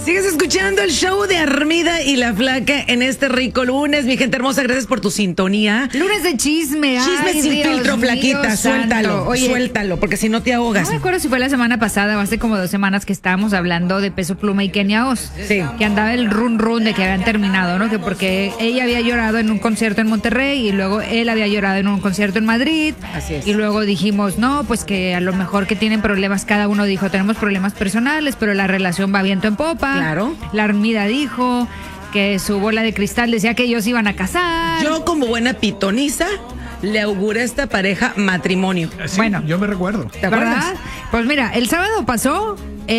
Sigues escuchando el show de Armida y la Flaca en este rico lunes. Mi gente hermosa, gracias por tu sintonía. Lunes de chisme. Chisme Ay, sin Dios filtro, mío, Flaquita. santo. Suéltalo, porque si no te ahogas. No me acuerdo si fue la semana pasada o hace como 2 semanas que estábamos hablando de Peso Pluma y Kenia Oz. Sí. Que andaba el run de que habían terminado, ¿no? Que porque ella había llorado en un concierto en Monterrey y luego él había llorado en un concierto en Madrid. Así es. Y luego dijimos, no, pues que a lo mejor que tienen problemas, cada uno dijo, tenemos problemas personales, pero la relación va viento en popa. Claro. La Armida dijo que su bola de cristal decía que ellos iban a casar. Yo, como buena pitoniza, le auguré a esta pareja matrimonio. Sí, Bueno. yo me recuerdo. ¿Te acuerdas? ¿Verdad? Pues mira, el sábado pasó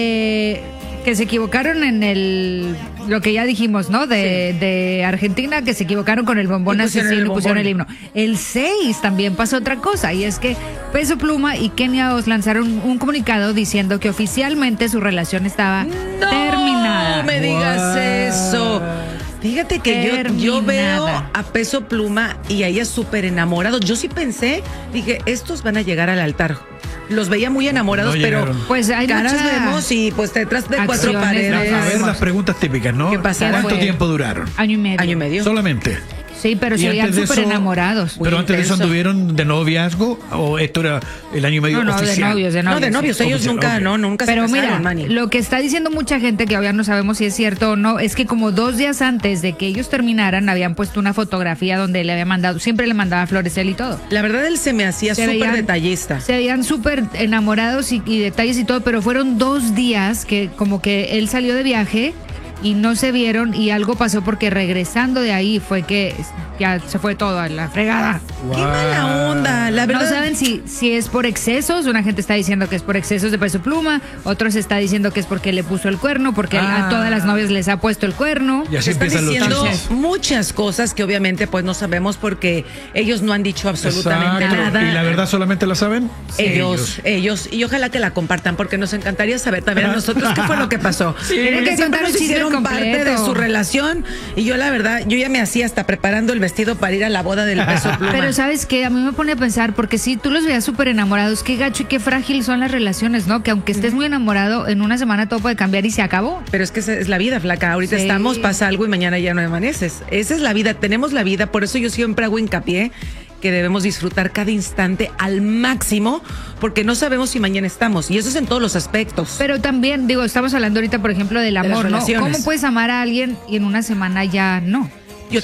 que se equivocaron en lo que ya dijimos, ¿no? De Argentina, que se equivocaron con el bombón Y pusieron asesino el y pusieron el bombón. himno. El 6 también pasó otra cosa, y es que Peso Pluma y Kenia Oz lanzaron un comunicado diciendo que oficialmente su relación estaba terminada. No me digas eso. Fíjate que yo veo a Peso Pluma y a ella súper enamorados. Yo sí pensé, dije, estos van a llegar al altar. Los veía muy enamorados, No pero llegaron. Pues hay caras mucha vemos y pues detrás de cuatro acciones, paredes. A ver las preguntas típicas, ¿no? ¿Qué pasará? ¿Cuánto Fue tiempo duraron? Año y medio. Año y medio. Solamente. Sí, pero Y se veían antes de súper eso- enamorados. Pero antes de eso intenso. anduvieron de noviazgo o esto era el año y medio No, oficial. de novios. No, de novios, ellos Oficial, nunca, ok. nunca Pero se casaron, mira, Manny. lo que está diciendo mucha gente, que obviamente no sabemos si es cierto o no, es que como 2 días antes de que ellos terminaran, habían puesto una fotografía donde le había mandado, siempre le mandaba flores él y todo. La verdad, él se me hacía Se súper veían- detallista. Se veían súper enamorados y detalles y todo, pero fueron 2 días que como que él salió de viaje y no se vieron y algo pasó porque regresando de ahí fue que ya se fue todo a la fregada. Qué mala onda, la verdad. No saben si es por excesos, una gente está diciendo que es por excesos de Peso Pluma, otros está diciendo que es porque le puso el cuerno, porque a todas las novias les ha puesto el cuerno. Y así Están empiezan los diciendo chismes. muchas cosas que obviamente pues no sabemos porque ellos no han dicho absolutamente Exacto. nada. ¿Y la verdad solamente la saben? Ellos, y ojalá que la compartan porque nos encantaría saber también a nosotros qué fue lo que pasó. Tienen que Siempre contar el nos chisme hicieron parte completo. de su relación y yo la verdad, yo ya me hacía hasta preparando el vestido para ir a la boda del Peso Pluma. Pero ¿sabes qué? A mí me pone a pensar, porque si tú los veías súper enamorados, qué gacho y qué frágil son las relaciones, ¿no? Que aunque estés muy enamorado, en una semana todo puede cambiar y se acabó. Pero es que esa es la vida, Flaca. Ahorita Sí. estamos, pasa algo y mañana ya no amaneces. Esa es la vida, tenemos la vida. Por eso yo siempre hago hincapié que debemos disfrutar cada instante al máximo, porque no sabemos si mañana estamos. Y eso es en todos los aspectos. Pero también, digo, estamos hablando ahorita, por ejemplo, del las amor, ¿no? relaciones. ¿Cómo puedes amar a alguien y en una semana ya no?